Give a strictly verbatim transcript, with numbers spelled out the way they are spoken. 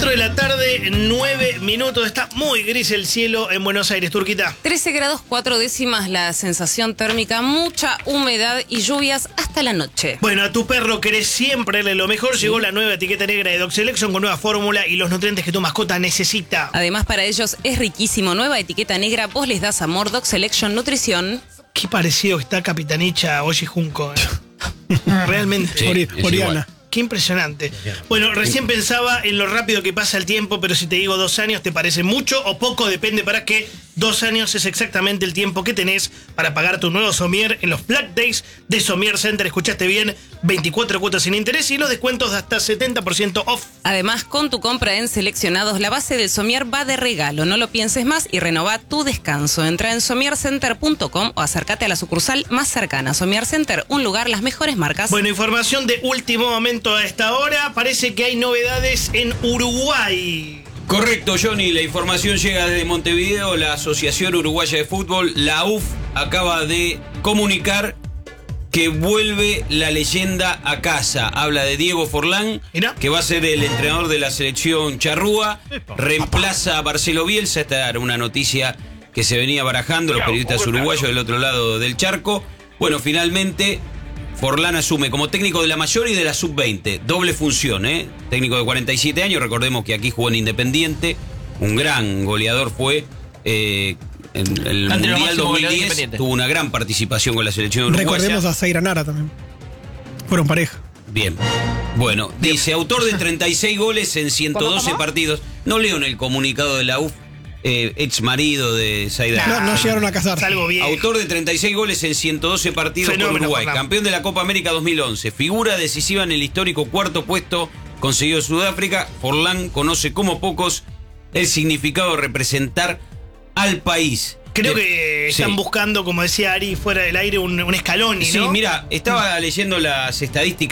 cuatro de la tarde, nueve minutos. Está muy gris el cielo en Buenos Aires, Turquita. trece grados cuatro décimas la sensación térmica, mucha humedad y lluvias hasta la noche. Bueno, a tu perro querés siempre darle lo mejor. Llegó la nueva etiqueta negra de Dog Selection con nueva fórmula y los nutrientes que tu mascota necesita. Además, para ellos es riquísimo. Nueva etiqueta negra, vos les das amor. Dog Selection Nutrición. Qué parecido que está Capitanicha Oji Junco. ¿eh? Realmente. Sí, Ori- es Oriana. igual. Qué impresionante. Bueno, recién pensaba en lo rápido que pasa el tiempo, pero si te digo dos años, ¿te parece mucho o poco? Depende para qué. Dos años es exactamente el tiempo que tenés para pagar tu nuevo somier en los Black Days de Somier Center. Escuchaste bien, veinticuatro cuotas sin interés y los descuentos de hasta setenta por ciento off. Además, con tu compra en seleccionados, la base del somier va de regalo. No lo pienses más y renová tu descanso. Entra en somier center punto com o acércate a la sucursal más cercana. Somier Center, un lugar, las mejores marcas. Bueno, información de último momento a esta hora. Parece que hay novedades en Uruguay. Correcto, Johnny. La información llega desde Montevideo. La Asociación Uruguaya de Fútbol, la U F, acaba de comunicar que vuelve la leyenda a casa. Habla de Diego Forlán, Mirá. que va a ser el entrenador de la selección charrúa. Reemplaza a Marcelo Bielsa. Esta era una noticia que se venía barajando, los periodistas uruguayos del otro lado del charco. Bueno, finalmente Forlán asume como técnico de la mayor y de la sub veinte. Doble función, ¿eh? Técnico de cuarenta y siete años. Recordemos que aquí jugó en Independiente. Un gran goleador fue. Eh, en el Ante lo Mundial máximo dos mil goleador diez Independiente. tuvo una gran participación con la selección uruguaya. Recordemos a Zaira Nara también. Fueron pareja. Bien. Bueno, dice, autor de treinta y seis goles en ciento doce ¿Cómo, cómo? partidos. No leo en el comunicado de la U F, eh, ex marido de Zaida. No, no llegaron a casar. Salvo bien. Autor de treinta y seis goles en ciento doce partidos Fenómeno, por Uruguay. Fernando. Campeón de la Copa América dos mil once. Figura decisiva en el histórico cuarto puesto conseguido Sudáfrica. Forlán conoce como pocos el significado de representar al país. Creo De- que están sí. buscando, como decía Ari, fuera del aire, un, un Scaloni, Sí, ¿no? mira, estaba leyendo las estadísticas